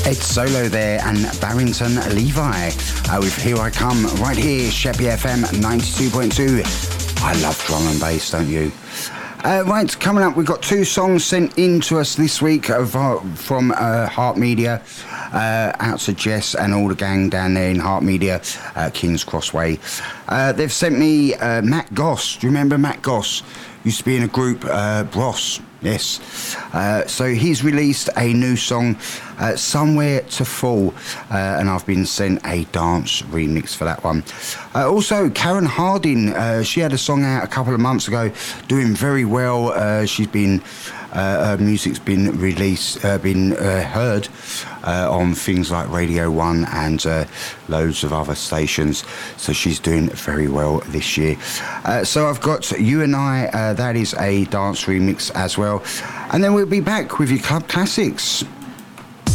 Ed Solo there and Barrington Levi with Here I Come right here, Sheppy FM 92.2. I love drum and bass, don't you? Right, coming up, we've got two songs sent in to us this week from Heart Media. Out to Jess and all the gang down there in Heart Media, King's Crossway. They've sent me Matt Goss. Do you remember Matt Goss? Used to be in a group, Bros. Yes. So he's released a new song, Somewhere to Fall, and I've been sent a dance remix for that one. Also, Karen Harding, she had a song out a couple of months ago, doing very well. She's been... her music's been released, been heard on things like Radio 1 and loads of other stations. So she's doing very well this year. So I've got You and I, that is a dance remix as well. And then we'll be back with your club classics.